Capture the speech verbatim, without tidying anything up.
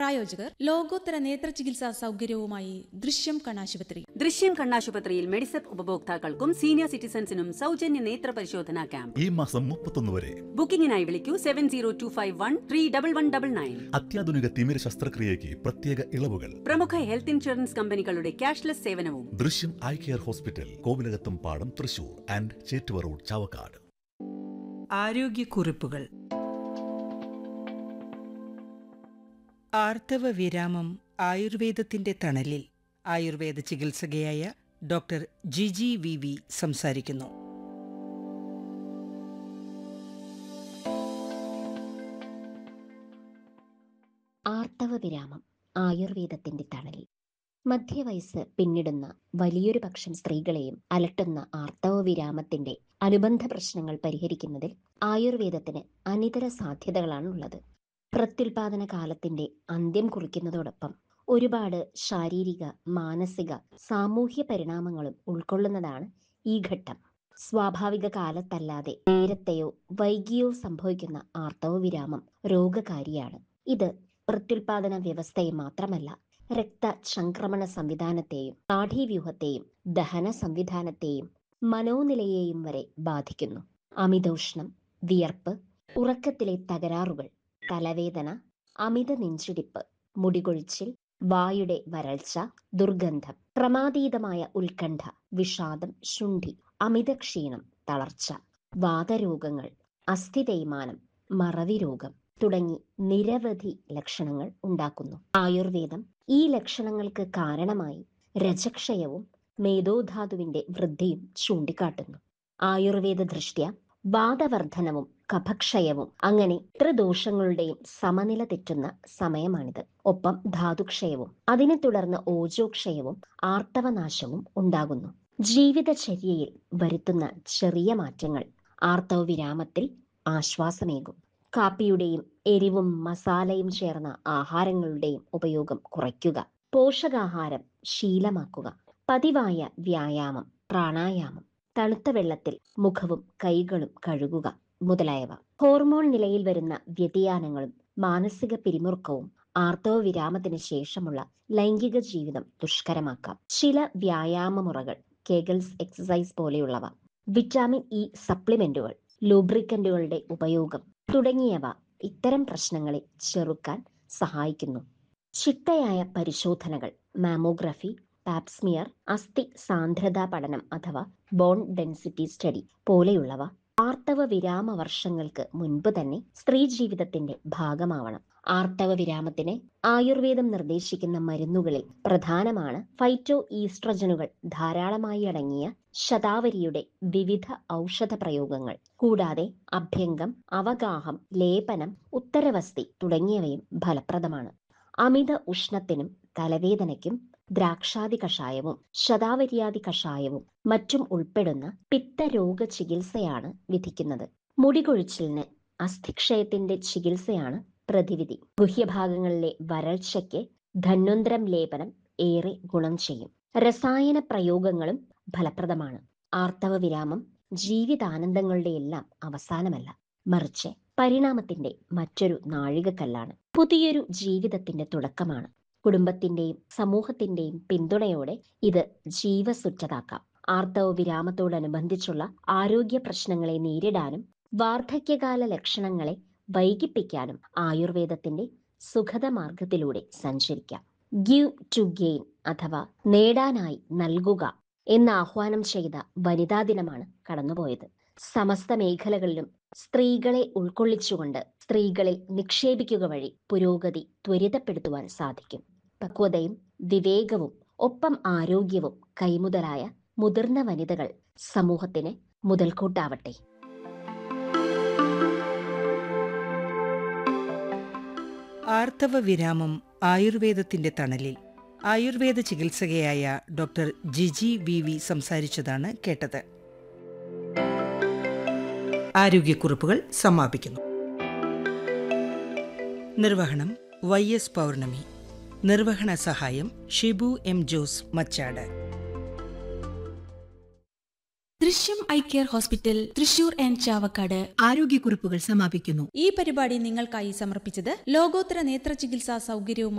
പ്രായോജകർ ലോകോത്തര നേത്ര ചികിത്സാ സൗകര്യവുമായി ദൃശ്യം കണ്ണാശുപത്രി. ദൃശ്യം കണ്ണാശുപത്രിയിൽ മെഡിസെപ്പ് ഉപഭോക്താക്കൾക്കും സീനിയർ സിറ്റിസൺസിനും സൗജന്യ നേത്ര പരിശോധനാ ക്യാമ്പ് ഈ മാസം മുപ്പത്തൊന്ന് വരെ. ബുക്കിംഗിനായി വിളിക്കൂ seven zero to five one three double one double nine. അത്യാധുനിക തിമിര ശസ്ത്രക്രിയയ്ക്ക് പ്രത്യേക ഇളവുകൾ. പ്രമുഖ ഹെൽത്ത് ഇൻഷുറൻസ് കമ്പനികളുടെ ക്യാഷ്ലെസ് സേവനവും. ദൃശ്യം ഐ കെയർ ഹോസ്പിറ്റൽ, കോവിലകത്തും പാടം, തൃശൂർ ആൻഡ് ചേറ്റുവ റോഡ്, ചാവക്കാട്. ആരോഗ്യക്കുറിപ്പുകൾ. ആർത്തവ വിരാമം ആയുർവേദത്തിന്റെ തണലിൽ Ayurveda ചികിത്സകയായ doctor Jiji V V സംസാരിക്കുന്നു. ആർത്തവ വിരാമം ആയുർവേദത്തിന്റെ തണലിൽ. മധ്യവയസ്സ് പിന്നിടുന്ന വലിയൊരു പക്ഷം സ്ത്രീകളെയും അലട്ടുന്ന ആർത്തവ വിരാമത്തിന്റെ അനുബന്ധ പ്രശ്നങ്ങൾ പരിഹരിക്കുന്നതിൽ ആയുർവേദത്തിന് അനിതര സാധ്യതകളാണുള്ളത്. പ്രത്യുൽപാദന കാലത്തിന്റെ അന്ത്യം കുറിക്കുന്നതോടൊപ്പം ഒരുപാട് ശാരീരിക, മാനസിക, സാമൂഹ്യ പരിണാമങ്ങളും ഉൾക്കൊള്ളുന്നതാണ് ഈ ഘട്ടം. സ്വാഭാവിക കാലത്തല്ലാതെ നേരത്തെയോ വൈകിയോ സംഭവിക്കുന്ന ആർത്തവ വിരാമം രോഗകാരിയാണ്. ഇത് പ്രത്യുൽപാദന വ്യവസ്ഥയെ മാത്രമല്ല, രക്തചംക്രമണ സംവിധാനത്തെയും നാഡീവ്യൂഹത്തെയും ദഹന സംവിധാനത്തെയും മനോനിലയെയും വരെ ബാധിക്കുന്നു. അമിതോഷ്ണം, വിയർപ്പ്, ഉറക്കത്തിലെ തകരാറുകൾ, തലവേദന, അമിത നെഞ്ചിടിപ്പ്, മുടികൊഴിച്ചിൽ, വായുടെ വരൾച്ച, ദുർഗന്ധം, ക്രമാതീതമായ ഉത്കണ്ഠ, വിഷാദം, ശുണ്ഠി, അമിത ക്ഷീണം, തളർച്ച, വാതരോഗങ്ങൾ, അസ്ഥി തേയ്മാനം, മറവി രോഗം തുടങ്ങി നിരവധി ലക്ഷണങ്ങൾ ഉണ്ടാക്കുന്നു. ആയുർവേദം ഈ ലക്ഷണങ്ങൾക്ക് കാരണമായി രജക്ഷയവും മേധോധാതുവിന്റെ വൃദ്ധിയും ചൂണ്ടിക്കാട്ടുന്നു. ആയുർവേദ ദൃഷ്ട്യാ വാതവർദ്ധനവും കഫക്ഷയവും അങ്ങനെ ത്രിദോഷങ്ങളുടെയും സമനില തെറ്റുന്ന സമയമാണിത്. ഒപ്പം ധാതുക്ഷയവും അതിനെ തുടർന്ന് ഓജോക്ഷയവും ആർത്തവനാശവും ഉണ്ടാകുന്നു. ജീവിതചര്യയിൽ വരുത്തുന്ന ചെറിയ മാറ്റങ്ങൾ ആർത്തവ വിരാമത്തിൽ ആശ്വാസമേകും. കാപ്പിയുടെയും എരിവും മസാലയും ചേർന്ന ആഹാരങ്ങളുടെയും ഉപയോഗം കുറയ്ക്കുക, പോഷകാഹാരം ശീലമാക്കുക, പതിവായ വ്യായാമം, പ്രാണായാമം, തണുത്ത വെള്ളത്തിൽ മുഖവും കൈകളും കഴുകുക മുതലായവ. ഹോർമോൺ നിലയിൽ വരുന്ന വ്യതിയാനങ്ങളും മാനസിക പിരിമുറുക്കവും ആർത്തവ വിരാമത്തിന് ശേഷമുള്ള ലൈംഗിക ജീവിതം ദുഷ്കരമാക്കാം. ചില വ്യായാമ മുറകൾ, കെഗൽസ് എക്സസൈസ് പോലെയുള്ളവ, വിറ്റാമിൻ ഇ സപ്ലിമെന്റുകൾ, ലൂബ്രിക്കന്റുകളുടെ ഉപയോഗം തുടങ്ങിയവ ഇത്തരം പ്രശ്നങ്ങളെ ചെറുക്കാൻ സഹായിക്കുന്നു. ചിട്ടയായ പരിശോധനകൾ, മാമോഗ്രഫി, പാപ്സ്മിയർ, അസ്ഥി സാന്ദ്രതാ പഠനം അഥവാ ബോൺ ഡെൻസിറ്റി സ്റ്റഡി പോലെയുള്ളവ ആർത്തവ വിരാമ വർഷങ്ങൾക്ക് മുൻപ് തന്നെ സ്ത്രീ ജീവിതത്തിന്റെ ഭാഗമാവണം. ആർത്തവ വിരാമത്തിന് ആയുർവേദം നിർദ്ദേശിക്കുന്ന മരുന്നുകളിൽ പ്രധാനമാണ് ഫൈറ്റോ ഈസ്ട്രജനുകൾ ധാരാളമായി അടങ്ങിയ ശതാവരിയുടെ വിവിധ ഔഷധ പ്രയോഗങ്ങൾ. കൂടാതെ അഭ്യംഗം, അവഗാഹം, ലേപനം, ഉത്തരവസ്തി തുടങ്ങിയവയും ഫലപ്രദമാണ്. അമിത ഉഷ്ണത്തിനും തലവേദനയ്ക്കും ദ്രാക്ഷാദി കഷായവും ശതാവരിയാദി കഷായവും മറ്റും ഉൾപ്പെടുന്ന പിത്തരോഗ ചികിത്സയാണ് വിധിക്കുന്നത്. മുടികൊഴിച്ചിലിന് അസ്ഥിക്ഷയത്തിന്റെ ചികിത്സയാണ് പ്രതിവിധി. ഗുഹ്യഭാഗങ്ങളിലെ വരൾച്ചയ്ക്ക് ധന്വന്തരം ലേപനം ഏറെ ഗുണം ചെയ്യും. രസായന പ്രയോഗങ്ങളും ഫലപ്രദമാണ്. ആർത്തവ വിരാമം ജീവിതാനന്ദങ്ങളുടെ എല്ലാം അവസാനമല്ല, മറിച്ച് പരിണാമത്തിന്റെ മറ്റൊരു നാഴികക്കല്ലാണ്. പുതിയൊരു ജീവിതത്തിന്റെ തുടക്കമാണ്. കുടുംബത്തിന്റെയും സമൂഹത്തിന്റെയും പിന്തുണയോടെ ഇത് ജീവസുറ്റതാക്കാം. ആർത്തവ വിരാമത്തോടനുബന്ധിച്ചുള്ള ആരോഗ്യ പ്രശ്നങ്ങളെ നേരിടാനും വാർദ്ധക്യകാല ലക്ഷണങ്ങളെ വൈകിപ്പിക്കാനും ആയുർവേദത്തിന്റെ സുഖദ മാർഗത്തിലൂടെ സഞ്ചരിക്കാം. ഗിവ് ടു ഗെയിൻ അഥവാ നേടാനായി നൽകുക എന്ന് ആഹ്വാനം ചെയ്ത വനിതാ ദിനമാണ് കടന്നുപോയത്. സമസ്ത മേഖലകളിലും സ്ത്രീകളെ ഉൾക്കൊള്ളിച്ചുകൊണ്ട് സ്ത്രീകളിൽ നിക്ഷേപിക്കുക വഴി പുരോഗതി ത്വരിതപ്പെടുത്തുവാൻ സാധിക്കും. പക്വതയും വിവേകവും ഒപ്പം ആരോഗ്യവും കൈമുതലായ മുതിർന്ന വനിതകൾ സമൂഹത്തിന് മുതൽക്കൂട്ടാവട്ടെ. ആർത്തവ വിരാമം ആയുർവേദത്തിന്റെ തണലിൽ Ayurveda ചികിത്സകയായ doctor Jiji V V സംസാരിച്ചതാണ് കേട്ടത്. ആരോഗ്യക്കുറിപ്പുകൾ സമാപിക്കുന്നു. നിർവഹണം വൈ എസ് പൗർണമി. നിർവഹണ സഹായം ഷിബു എം ജോസ് മച്ചാട്. ദൃശ്യം eye care hospital, Thrissur and Chavakkad. ആരോഗ്യക്കുറിപ്പുകൾ സമാപിക്കുന്നു. ഈ പരിപാടി നിങ്ങൾക്കായി സമർപ്പിച്ചത് ലോകോത്തര നേത്ര ചികിത്സാ സൗകര്യവും